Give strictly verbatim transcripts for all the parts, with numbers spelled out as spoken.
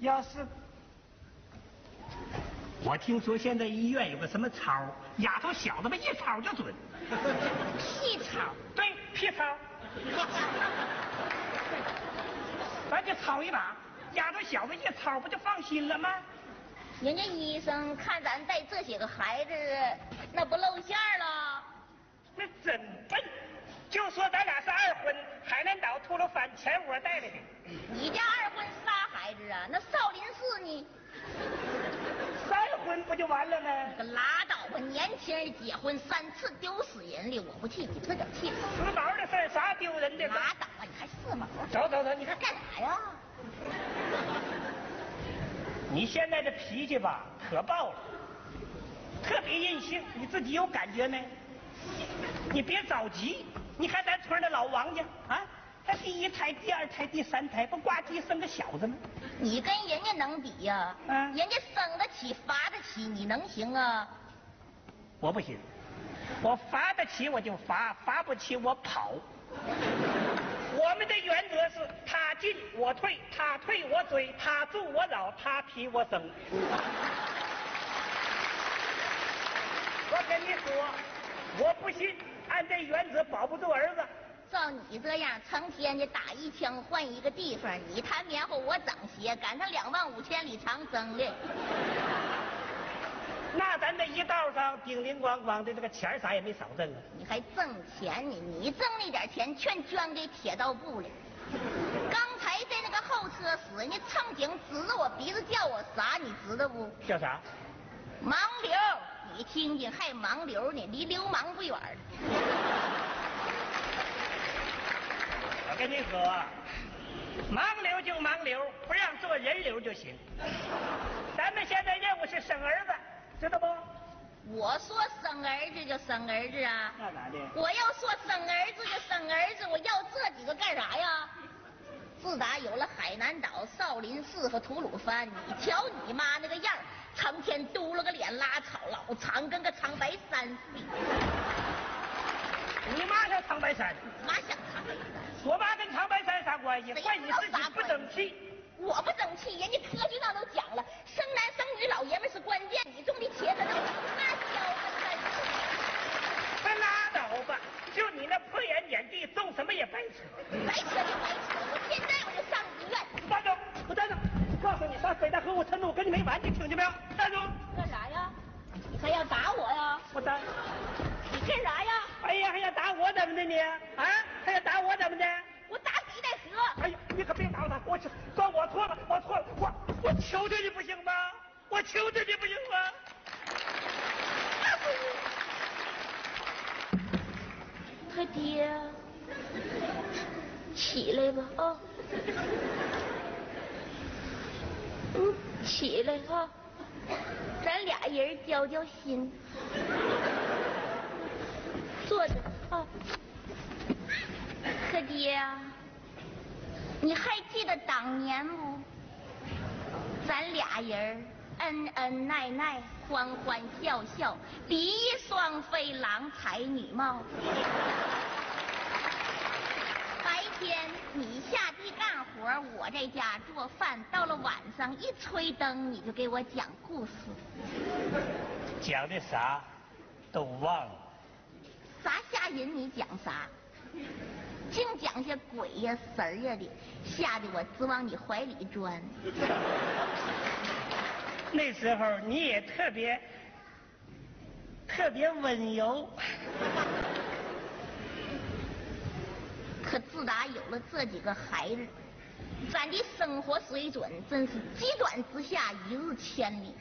要是我听说现在医院有个什么操，丫头小子们一操就准。 屁操？ 对，屁操。咱就操一把，丫头小子一操不就放心了吗？ 人家医生看咱带这些个孩子，那不露馅了？ 那真笨。就说咱俩是二婚，海南岛秃噜饭前窝带来的。 你家二婚仨孩子啊？那少林寺呢？ 三婚不就完了吗？ 你个拉倒吧！年轻人结婚三次丢死人了，我不气你这点气。 四毛的事儿啥丢人的？ 拉倒吧！你还四毛？ 走走走，你看干啥呀？ 你现在的脾气吧，可爆了，特别任性，你自己有感觉没？你别着急，你看咱村的老王家啊，他第一胎、第二胎、第三胎，不呱唧生个小子吗？ 你跟人家能比呀、啊？嗯，人家生得起、罚得起，你能行啊？ 我不行，我罚得起我就罚，罚不起我跑。我们的原则是他进我退，他退我追，他助我扰，他提我升。我跟你说，我不信按这原则保不住儿子。 照你这样，成天的打一枪换一个地方，你弹棉花我长鞋，赶上两万五千里长征的。 那咱这一道上叮铃咣咣的，这个钱啥也没少挣啊！ 你还挣钱呢？你挣那点钱全捐给铁道部了。刚才在那个候车室，人家乘警指着我鼻子叫我啥，你知道不？ 叫啥？ 盲流！你听听，还盲流呢，离流氓不远了。 我跟你说，盲流就盲流，不让做人流就行。咱们现在任务是生儿子，知道不？ 我说生儿子就生儿子啊！ 那咋的？ 我要说生儿子就生儿子，我要这几个干啥呀？自打有了海南岛、少林寺和吐鲁番，你瞧你妈那个样，成天嘟了个脸拉草，老长跟个长白山似的。 你妈像长白山？ 妈像长白山？ 我妈跟长白山啥关系？怪你自己不争气。 我不争气，人家科学上都讲了，生男生女老爷们是关键，你种的茄子都那小子。 快拉倒吧！就你那破眼眼地，种什么也白扯。 白扯就白扯，我现在我就上医院。 站住！我站住！告诉你，上北戴河我陈路，我跟你没完，你听见没有？站住！ 干啥呀？你还要打我呀？ 我打。 你干啥呀？ 哎呀，还要打我怎么的你？啊？还要打我怎么的？ 我打你带蛇！ 哎呀，你可别打我打我，算我错了，我错了，我我求求你不行吗？我求求你不行吗？ 他爹，起来吧啊！嗯，起来哈，咱俩人交交心。坐着啊。可爹啊，你还记得当年不？咱俩人恩恩爱爱，欢欢笑笑，比翼双飞，郎才女貌。白天你下地干活，我在家做饭，到了晚上一吹灯，你就给我讲故事。 讲的啥都忘了。 啥吓人你讲啥？净讲些鬼呀神儿呀的，吓得我直往你怀里钻。 那时候你也特别特别温柔。 可自打有了这几个孩子，咱的生活水准真是急转直下，一日千里。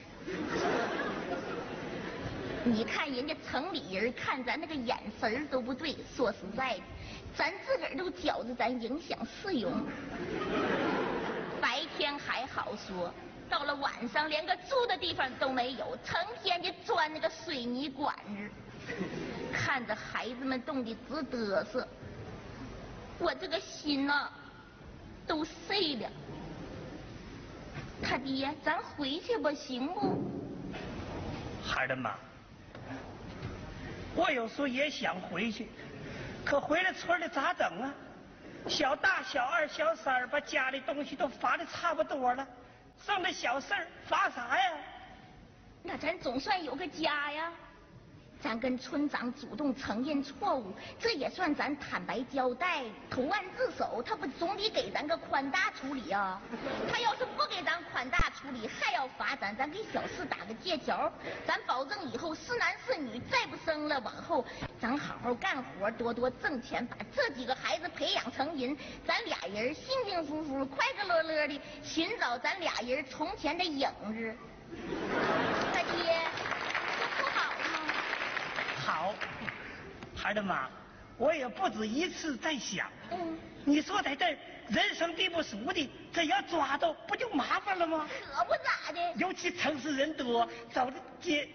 你看人家城里人看咱那个眼神都不对，说实在的，咱自个儿都觉着咱影响市容。白天还好说，到了晚上连个住的地方都没有，成天就钻那个水泥管子，看着孩子们冻得直嘚瑟，我这个心呐、啊、都碎了。他爹，咱回去吧，行不？ 孩儿的妈，我有时候也想回去，可回了村里咋整啊？小大、小二、小三儿把家里东西都发的差不多了， 剩的小事儿发啥呀？ 那咱总算有个家呀。咱跟村长主动承认错误，这也算咱坦白交代、投案自首，他不总得给咱个宽大处理啊？他要是不给咱宽大处理，还要罚咱，咱给小四打个借条，咱保证以后是男是女再不生了，往后咱好好干活，多多挣钱，把这几个孩子培养成人，咱俩人幸幸福福、快快乐乐的寻找咱俩人从前的影子。大爹，这不好吗？ 好，孩儿的妈，我也不止一次在想， 嗯， 你说在这儿人生地不熟的，这要抓到不就麻烦了吗？ 可不咋的。 尤其城市人多，找的街。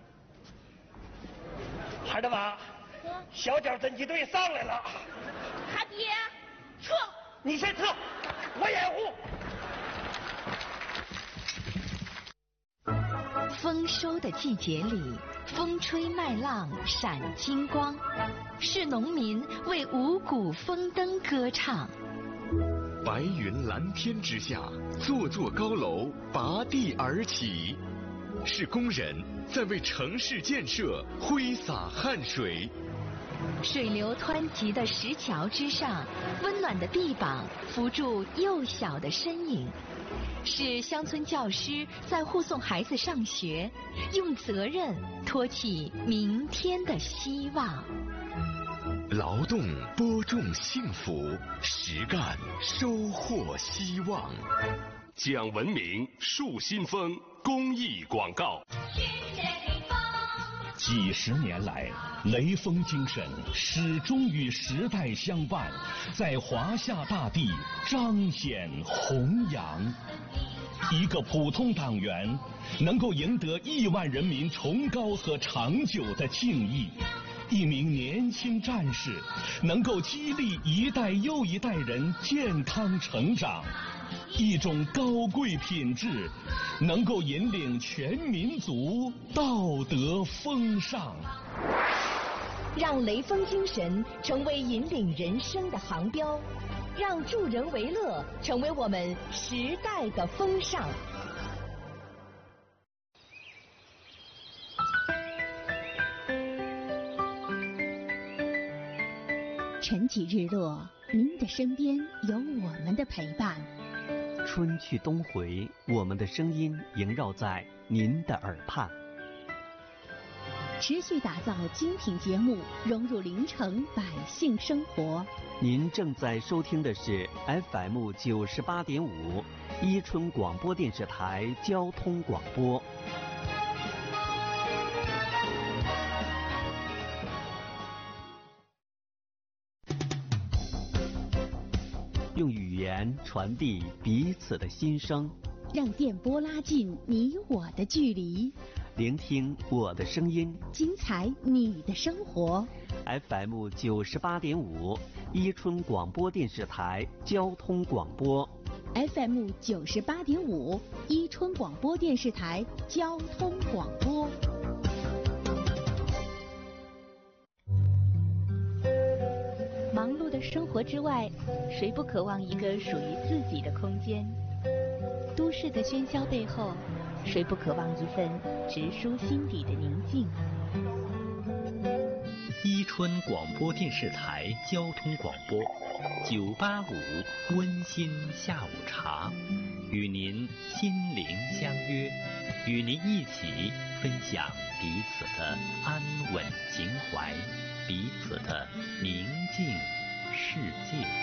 孩儿的妈， 嗯， 小脚侦缉队上来了。 他爹，撤！ 你先撤，我掩护。 丰收的季节里，风吹麦浪闪金光，是农民为五谷丰登歌唱。 白云蓝天之下，座座高楼拔地而起，是工人在为城市建设挥洒汗水。 水流湍急的石桥之上，温暖的臂膀扶住幼小的身影，是乡村教师在护送孩子上学，用责任托起明天的希望。 劳动播种幸福，实干收获希望。讲文明树新风公益广告。 几十年来，雷锋精神始终与时代相伴，在华夏大地彰显弘扬。一个普通党员能够赢得亿万人民崇高和长久的敬意，一名年轻战士能够激励一代又一代人健康成长，一种高贵品质能够引领全民族道德风尚。 让雷锋精神成为引领人生的航标，让助人为乐成为我们时代的风尚。 晨起日落，您的身边有我们的陪伴。 春去冬回，我们的声音萦绕在您的耳畔。 持续打造精品节目，融入临城百姓生活。 您正在收听的是 F M 九十八点五伊春广播电视台交通广播。用语言传递彼此的心声， 让电波拉近你我的距离， 聆听我的声音， 精彩你的生活。 F M 九十八点五伊春广播电视台交通广播。 F M 九十八点五伊春广播电视台交通广播。 忙碌的生活之外，谁不渴望一个属于自己的空间？都市的喧嚣背后，谁不渴望一份直抒心底的宁静？ 伊春广播电视台交通广播九八五温馨下午茶，与您心灵相约，与您一起分享彼此的安稳情怀，彼此的宁静世界。